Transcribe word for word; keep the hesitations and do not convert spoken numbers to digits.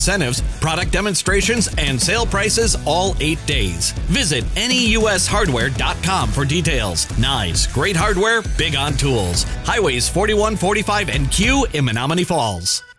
incentives, product demonstrations, and sale prices all eight days. Visit N E U S hardware dot com for details. Nice, great hardware, big on tools. Highways forty-one, forty-five, and Q in Menominee Falls.